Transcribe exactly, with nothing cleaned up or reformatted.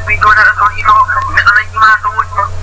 video na ito, ito, ito na yung mga tuwod mo.